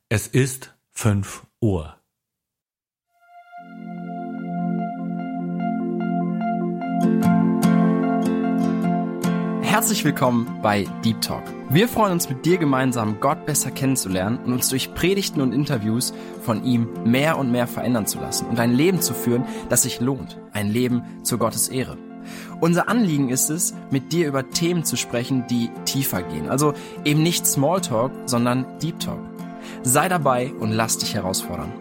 Es ist 5 Uhr. Herzlich willkommen bei Deep Talk. Wir freuen uns, mit dir gemeinsam Gott besser kennenzulernen und uns durch Predigten und Interviews von ihm mehr und mehr verändern zu lassen und ein Leben zu führen, das sich lohnt. Ein Leben zu Gottes Ehre. Unser Anliegen ist es, mit dir über Themen zu sprechen, die tiefer gehen. Also eben nicht Smalltalk, sondern Deep Talk. Sei dabei und lass dich herausfordern.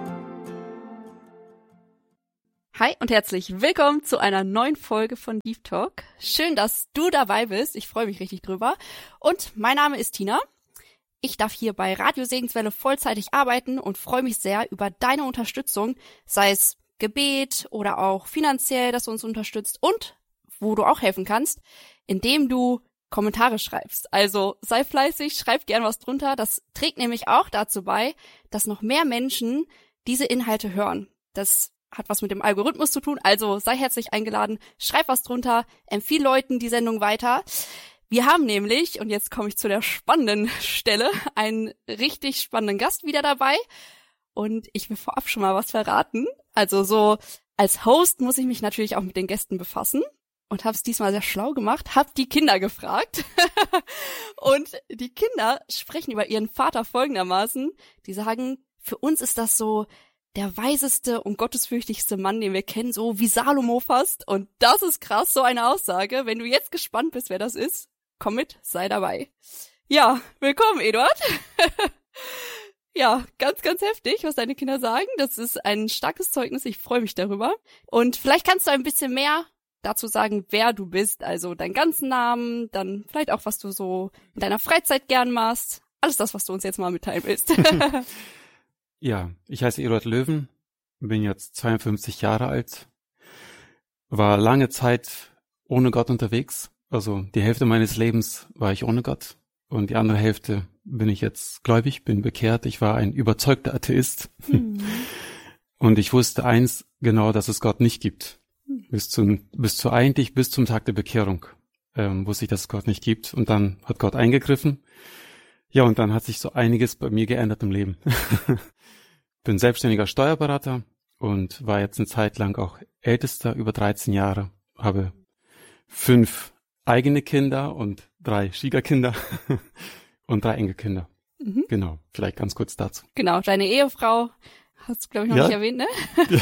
Hi und herzlich willkommen zu einer neuen Folge von Deep Talk. Schön, dass du dabei bist. Ich freue mich richtig drüber. Und mein Name ist Tina. Ich darf hier bei Radio Segenswelle vollzeitig arbeiten und freue mich sehr über deine Unterstützung, sei es Gebet oder auch finanziell, dass du uns unterstützt und wo du auch helfen kannst, indem du Kommentare schreibst. Also sei fleißig, schreib gern was drunter. Das trägt nämlich auch dazu bei, dass noch mehr Menschen diese Inhalte hören. Das hat was mit dem Algorithmus zu tun, also sei herzlich eingeladen, schreib was drunter, empfiehl Leuten die Sendung weiter. Wir haben nämlich, und jetzt komme ich zu der spannenden Stelle, einen richtig spannenden Gast wieder dabei und ich will vorab schon mal was verraten. Also so als Host muss ich mich natürlich auch mit den Gästen befassen und habe es diesmal sehr schlau gemacht, habe die Kinder gefragt und die Kinder sprechen über ihren Vater folgendermaßen, die sagen, für uns ist das so der weiseste und gottesfürchtigste Mann, den wir kennen, so wie Salomo fast. Und das ist krass, so eine Aussage. Wenn du jetzt gespannt bist, wer das ist, komm mit, sei dabei. Ja, willkommen, Eduard. Ja, ganz, ganz heftig, was deine Kinder sagen. Das ist ein starkes Zeugnis, ich freue mich darüber. Und vielleicht kannst du ein bisschen mehr dazu sagen, wer du bist. Also deinen ganzen Namen, dann vielleicht auch, was du so in deiner Freizeit gern machst. Alles das, was du uns jetzt mal mitteilen willst. Ja, ich heiße Eduard Löwen, bin jetzt 52 Jahre alt, war lange Zeit ohne Gott unterwegs, also die Hälfte meines Lebens war ich ohne Gott und die andere Hälfte bin ich jetzt gläubig, bin bekehrt, ich war ein überzeugter Atheist und ich wusste eins genau, dass es Gott nicht gibt, bis zum Tag der Bekehrung wusste ich, dass es Gott nicht gibt und dann hat Gott eingegriffen. Ja, und dann hat sich so einiges bei mir geändert im Leben. Bin selbstständiger Steuerberater und war jetzt eine Zeit lang auch Ältester, über 13 Jahre, habe 5 eigene Kinder und 3 Schwiegerkinder und 3 Enkelkinder. Mhm. Genau, vielleicht ganz kurz dazu. Genau, deine Ehefrau hast du, glaube ich, noch nicht erwähnt, ne?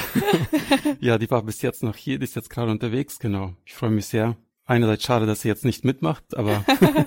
Ja, die war bis jetzt noch hier, die ist jetzt gerade unterwegs, genau. Ich freue mich sehr. Einerseits schade, dass sie jetzt nicht mitmacht, aber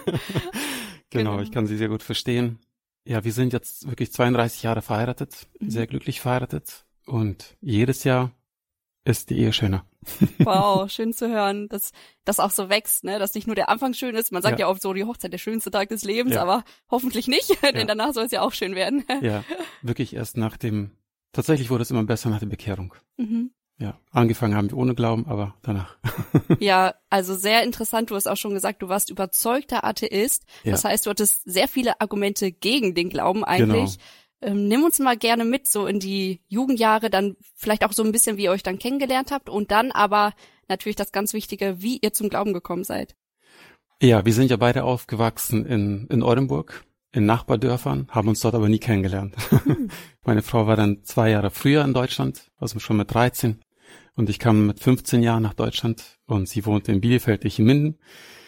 genau, ich kann sie sehr gut verstehen. Ja, wir sind jetzt wirklich 32 Jahre verheiratet, sehr glücklich verheiratet und jedes Jahr ist die Ehe schöner. Wow, schön zu hören, dass das auch so wächst, ne, dass nicht nur der Anfang schön ist. Man sagt ja oft so, die Hochzeit der schönste Tag des Lebens, aber hoffentlich nicht, denn danach soll es ja auch schön werden. Ja, wirklich erst tatsächlich wurde es immer besser nach der Bekehrung. Mhm. Ja, angefangen haben wir ohne Glauben, aber danach. Ja, also sehr interessant. Du hast auch schon gesagt, du warst überzeugter Atheist. Ja. Das heißt, du hattest sehr viele Argumente gegen den Glauben eigentlich. Genau. Nimm uns mal gerne mit so in die Jugendjahre, dann vielleicht auch so ein bisschen, wie ihr euch dann kennengelernt habt und dann aber natürlich das ganz Wichtige, wie ihr zum Glauben gekommen seid. Ja, wir sind ja beide aufgewachsen in Oldenburg, in Nachbardörfern, haben uns dort aber nie kennengelernt. Meine Frau war dann 2 Jahre früher in Deutschland, also schon mit 13. Und ich kam mit 15 Jahren nach Deutschland und sie wohnte in Bielefeld, ich in Minden.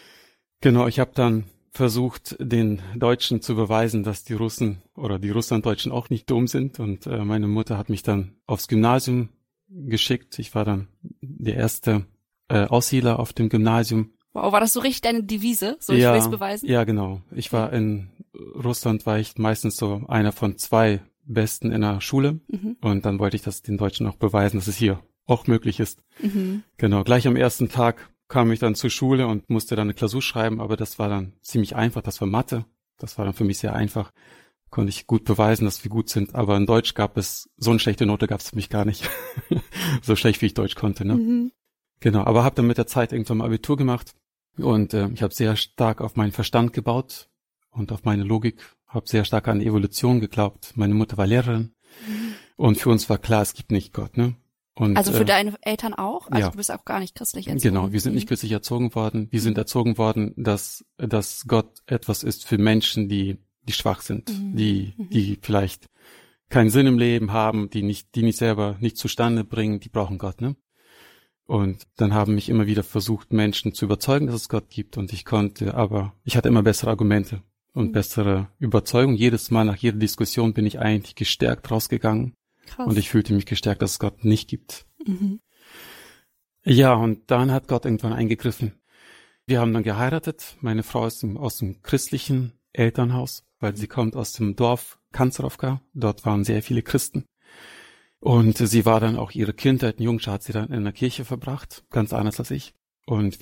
Genau, ich habe dann versucht, den Deutschen zu beweisen, dass die Russen oder die Russlanddeutschen auch nicht dumm sind. Und meine Mutter hat mich dann aufs Gymnasium geschickt. Ich war dann der erste Aussiedler auf dem Gymnasium. Wow, war das so richtig deine Devise? So, ich will es beweisen? Ja, genau. Ich war in Russland, war ich meistens so einer von 2 Besten in der Schule. Mhm. Und dann wollte ich das den Deutschen auch beweisen, dass es hier auch möglich ist. Mhm. Genau, gleich am ersten Tag kam ich dann zur Schule und musste dann eine Klausur schreiben, aber das war dann ziemlich einfach, das war Mathe. Das war dann für mich sehr einfach. Konnte ich gut beweisen, dass wir gut sind, aber in Deutsch so eine schlechte Note gab es für mich gar nicht. So schlecht, wie ich Deutsch konnte, ne? Mhm. Genau, aber habe dann mit der Zeit irgendwann mal Abitur gemacht und ich habe sehr stark auf meinen Verstand gebaut und auf meine Logik, habe sehr stark an Evolution geglaubt. Meine Mutter war Lehrerin und für uns war klar, es gibt nicht Gott, ne? Und, also für deine Eltern auch? Also du bist auch gar nicht christlich erzogen? Genau, wir sind nicht christlich erzogen worden. Wir sind erzogen worden, dass Gott etwas ist für Menschen, die schwach sind, die vielleicht keinen Sinn im Leben haben, die selber nicht zustande bringen, die brauchen Gott, ne? Und dann haben mich immer wieder versucht, Menschen zu überzeugen, dass es Gott gibt, und ich hatte immer bessere Argumente und bessere Überzeugung. Jedes Mal nach jeder Diskussion bin ich eigentlich gestärkt rausgegangen. Krass. Und ich fühlte mich gestärkt, dass es Gott nicht gibt. Ja, und dann hat Gott irgendwann eingegriffen. Wir haben dann geheiratet. Meine Frau ist aus dem christlichen Elternhaus, weil sie kommt aus dem Dorf Kanzerowka. Dort waren sehr viele Christen. Und sie war dann auch ihre Kindheit und Jugend hat sie dann in der Kirche verbracht, ganz anders als ich. Und